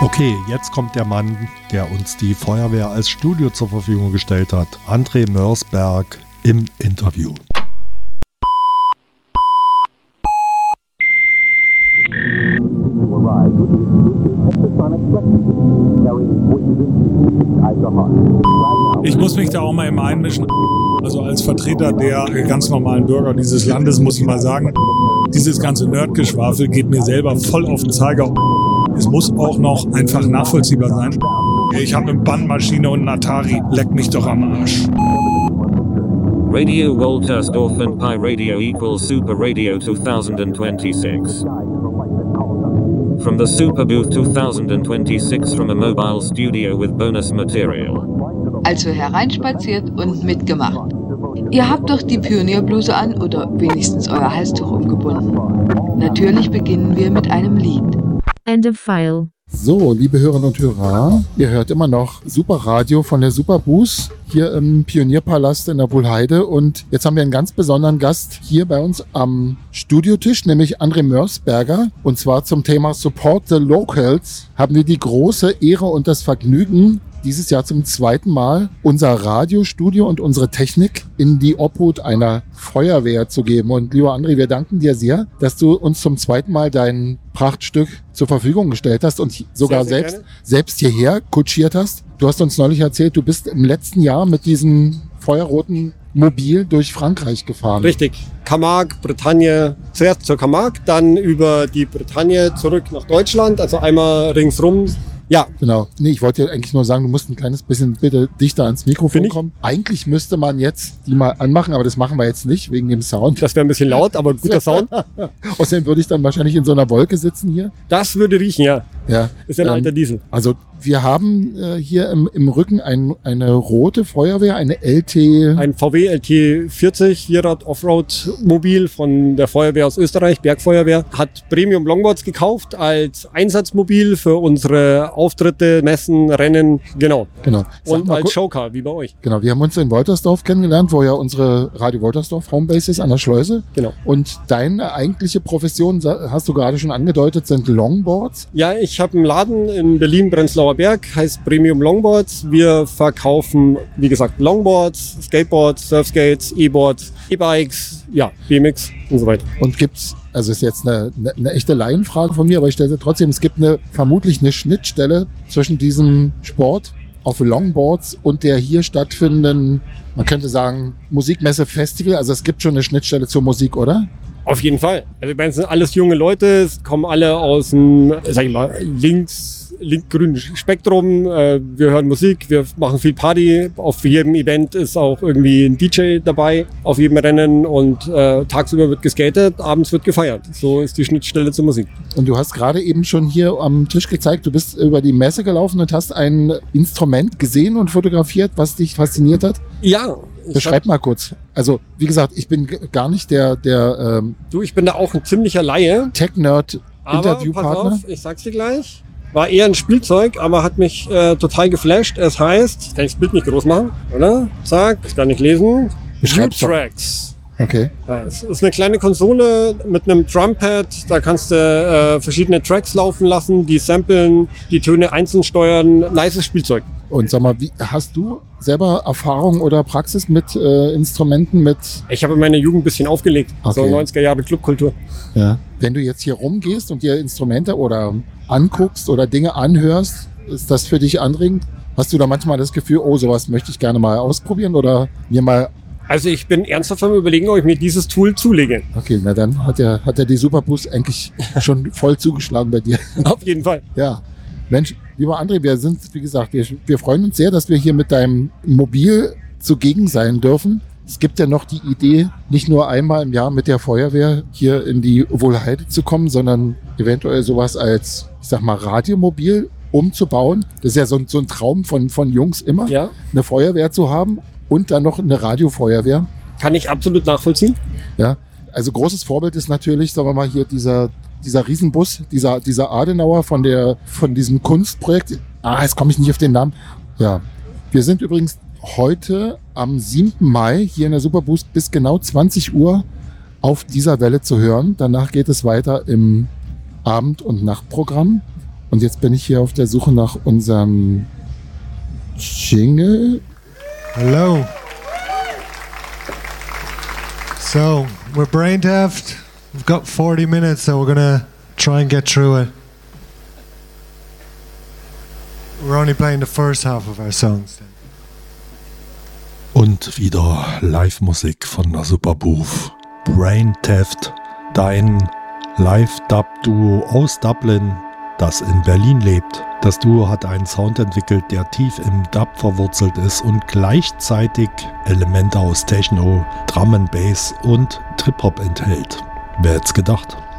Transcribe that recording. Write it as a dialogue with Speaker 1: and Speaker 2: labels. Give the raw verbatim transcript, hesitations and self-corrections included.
Speaker 1: Okay, jetzt kommt der Mann, der uns die Feuerwehr als Studio zur Verfügung gestellt hat. André Mörsberg im Interview.
Speaker 2: Ich muss mich da auch mal immer einmischen. Also als Vertreter der ganz normalen Bürger dieses Landes muss ich mal sagen, dieses ganze Nerdgeschwafel geht mir selber voll auf den Zeiger. Es muss auch noch einfach nachvollziehbar sein. Ich habe eine Bandmaschine und einen Atari. Leck mich doch am Arsch.
Speaker 3: Radio Woltersdorf and Pi Radio equals Super Radio twenty twenty-six. From the Super Booth twenty twenty-six from a mobile studio with bonus material.
Speaker 4: Also hereinspaziert und mitgemacht. Ihr habt doch die Pionierbluse an oder wenigstens euer Halstuch umgebunden. Natürlich beginnen wir mit einem Lied.
Speaker 5: End of file.
Speaker 6: So, liebe Hörerinnen und Hörer, ihr hört immer noch Super Radio von der Super Booth hier im Pionierpalast in der Wuhlheide. Und jetzt haben wir einen ganz besonderen Gast hier bei uns am Studiotisch, nämlich André Mörsberger. Und zwar zum Thema Support the Locals haben wir die große Ehre und das Vergnügen, dieses Jahr zum zweiten Mal unser Radiostudio und unsere Technik in die Obhut einer Feuerwehr zu geben. Und lieber André, wir danken dir sehr, dass du uns zum zweiten Mal dein Prachtstück zur Verfügung gestellt hast und sogar sehr, sehr selbst, selbst hierher kutschiert hast. Du hast uns neulich erzählt, du bist im letzten Jahr mit diesem feuerroten Mobil durch Frankreich gefahren.
Speaker 7: Richtig. Camargue, Bretagne, zuerst zur Camargue, dann über die Bretagne zurück nach Deutschland, also einmal ringsrum. Ja. Genau.
Speaker 6: Nee, ich wollte eigentlich nur sagen, du musst ein kleines bisschen bitte dichter ans Mikrofon kommen. Eigentlich müsste man jetzt die mal anmachen, aber das machen wir jetzt nicht, wegen dem Sound.
Speaker 7: Das wäre ein bisschen laut, aber ein guter Sound.
Speaker 6: Außerdem würde ich dann wahrscheinlich in so einer Wolke sitzen hier.
Speaker 7: Das würde riechen, ja.
Speaker 6: Ja.
Speaker 7: Ist ein ähm, alter Diesel.
Speaker 6: Also wir haben äh, hier im, im Rücken ein, eine rote Feuerwehr, eine L T...
Speaker 7: Ein V W L T vierzig, Vierrad Offroad-Mobil von der Feuerwehr aus Österreich, Bergfeuerwehr. Hat Premium Longboards gekauft als Einsatzmobil für unsere Auftritte, Messen, Rennen, genau.
Speaker 6: genau.
Speaker 7: Und als Showcar, wie bei euch.
Speaker 6: Genau, wir haben uns in Woltersdorf kennengelernt, wo ja unsere Radio Woltersdorf Homebase ist, an der Schleuse.
Speaker 7: Genau.
Speaker 6: Und deine eigentliche Profession, hast du gerade schon angedeutet, sind Longboards?
Speaker 7: Ja, ich habe einen Laden in Berlin, Prenzlauer Berg, heißt Premium Longboards. Wir verkaufen, wie gesagt, Longboards, Skateboards, Surfskates, E-Boards, E-Bikes, ja, B M X und so weiter.
Speaker 6: Und gibt's, also ist jetzt eine, eine, eine echte Laienfrage von mir, aber ich stelle sie trotzdem, es gibt eine, vermutlich eine Schnittstelle zwischen diesem Sport auf Longboards und der hier stattfindenden, man könnte sagen, Musikmesse Festival. Also es gibt schon eine Schnittstelle zur Musik, oder?
Speaker 7: Auf jeden Fall. Also bei uns sind alles junge Leute, es kommen alle aus dem, sag ich mal, links, link-grünen Spektrum. Wir hören Musik, wir machen viel Party. Auf jedem Event ist auch irgendwie ein D J dabei, auf jedem Rennen, und äh, tagsüber wird geskatet, abends wird gefeiert. So ist die Schnittstelle zur Musik.
Speaker 6: Und du hast gerade eben schon hier am Tisch gezeigt, du bist über die Messe gelaufen und hast ein Instrument gesehen und fotografiert, was dich fasziniert hat?
Speaker 7: Ja.
Speaker 6: Beschreib mal kurz. Also, wie gesagt, ich bin gar nicht der, der ähm,
Speaker 7: Du, ich bin da auch ein ziemlicher Laie.
Speaker 6: Tech-Nerd-Interviewpartner.
Speaker 7: Aber pass auf, ich sag's dir gleich. War eher ein Spielzeug, aber hat mich äh, total geflasht. Es heißt, ich kann das Bild nicht groß machen, oder? Zack, ich kann nicht lesen. U-Tracks.
Speaker 6: Okay.
Speaker 7: Ja, es ist eine kleine Konsole mit einem Drumpad. Da kannst du äh, verschiedene Tracks laufen lassen, die samplen, die Töne einzeln steuern. Nices Spielzeug.
Speaker 6: Und sag mal, wie, hast du selber Erfahrung oder Praxis mit äh, Instrumenten? Mit
Speaker 7: Ich habe in meiner Jugend ein bisschen aufgelegt.
Speaker 6: Okay.
Speaker 7: So neunziger Jahre Clubkultur.
Speaker 6: Ja. Wenn du jetzt hier rumgehst und dir Instrumente oder anguckst oder Dinge anhörst, ist das für dich anregend? Hast du da manchmal das Gefühl, oh, sowas möchte ich gerne mal ausprobieren oder mir mal...
Speaker 7: Also ich bin ernsthaft am Überlegen, ob ich mir dieses Tool zulege.
Speaker 6: Okay, na dann hat ja hat ja die Superboost eigentlich schon voll zugeschlagen bei dir.
Speaker 7: Auf jeden Fall.
Speaker 6: Ja. Mensch, lieber André, wir sind, wie gesagt, wir, wir freuen uns sehr, dass wir hier mit deinem Mobil zugegen sein dürfen. Es gibt ja noch die Idee, nicht nur einmal im Jahr mit der Feuerwehr hier in die Wuhlheide zu kommen, sondern eventuell sowas als, ich sag mal, Radiomobil umzubauen. Das ist ja so ein, so ein Traum von, von Jungs immer,
Speaker 7: ja,
Speaker 6: eine Feuerwehr zu haben und dann noch eine Radiofeuerwehr.
Speaker 7: Kann ich absolut nachvollziehen.
Speaker 6: Ja, also großes Vorbild ist natürlich, sagen wir mal, hier dieser dieser Riesenbus, dieser dieser Adenauer von der von diesem Kunstprojekt. Ah, jetzt komme ich nicht auf den Namen. Ja, wir sind übrigens heute am siebten Mai hier in der Superboost bis genau zwanzig Uhr auf dieser Welle zu hören. Danach geht es weiter im Abend- und Nachtprogramm. Und jetzt bin ich hier auf der Suche nach unserem Jingle.
Speaker 5: Hello. So, we're brain daft. We've got forty minutes, so we're gonna try and get through it. We're only playing the first half of our songs.
Speaker 1: Und wieder Live-Musik von der Superbooth. Brain Theft, dein Live-Dub-Duo aus Dublin, das in Berlin lebt. Das Duo hat einen Sound entwickelt, der tief im Dub verwurzelt ist und gleichzeitig Elemente aus Techno, Drum and Bass und Trip-Hop enthält. Wer hätte es gedacht?